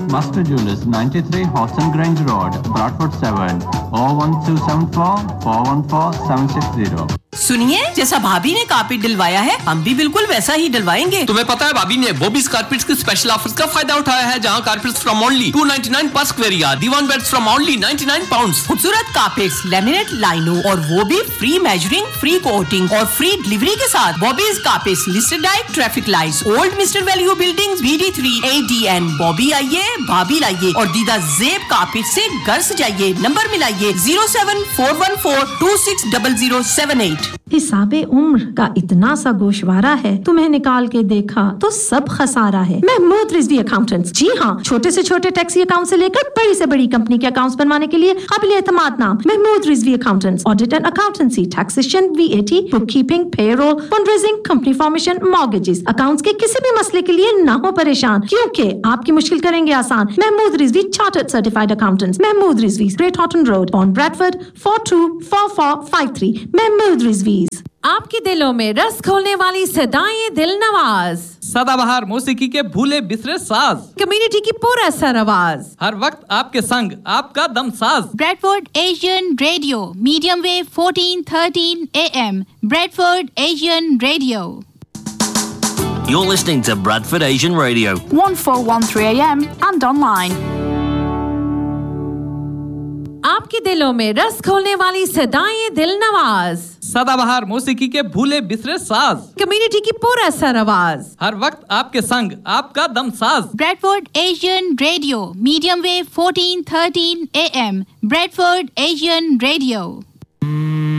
Master Jewelers, 93 Horton Grange Road, Bradford 7, 01274 414 760. सुनिए, जैसा भाभी ने कारपेट दिलवाया है, हम भी बिल्कुल वैसा ही दिलवाएंगे। तुम्हें पता है भाभी ने बॉबीज कारपेट्स के स्पेशल ऑफर्स का फायदा उठाया है, जहां कारपेट्स फ्रॉम ओनली 299 पर square yard, Diwan beds from only 99 pounds. खूबसूरत कारपेट्स, लैमिनेट लाइनों और वो भी फ्री मेजरिंग, फ्री कोटिंग और फ्री डिलीवरी के साथ। Bobby's carpets listed diet traffic lights, old mister value buildings, BD3 ADN। Bobby आइए, भाभी लाइए और दीदा जेब कारपेट से घर सजाइए। नंबर मिलाइए 07414260078। हिसाबे उम्र का इतना सा गोशवारा है, तुम्हें निकाल के देखा तो सब खसारा है। महमूद रिजवी अकाउंटेंट्स, जी हाँ, छोटे से छोटे टैक्सी अकाउंट से लेकर बड़ी से बड़ी कंपनी के अकाउंट्स बनवाने के लिए काबिल एतमाद नाम Mahmood Rizvi accountants. Audit and accountancy, taxation, VAT, bookkeeping, payroll, fundraising, company formation, mortgages, accounts के किसी भी मसले के लिए ना हो परेशान, क्योंकि आपकी मुश्किल करेंगे आसान। Mahmood Rizvi chartered certified accountants, Mahmood Rizvi, great Horton road, on Bradford 424453। Mahmood Rizvi. आपके दिलों में रस खोलने वाली सदाएं दिल नवाज, सदाबहार मौसीकी के भूले बिसरे साज, कम्युनिटी की पूरा सर आवाज, हर वक्त आपके संग आपका दम साज। Bradford Asian radio, medium wave 1413 AM, Bradford Asian radio. You're listening to Bradford Asian Radio, 1413 AM and online. आपके दिलों में रस खोलने वाली सदाएं दिल नवाज, सदाबहार मौसीकी के भूले बिसरे साज, कम्युनिटी की पूरा सर आवाज, हर वक्त आपके संग आपका दम साज। Bradford Asian radio, medium wave 1413 AM, Bradford Asian radio.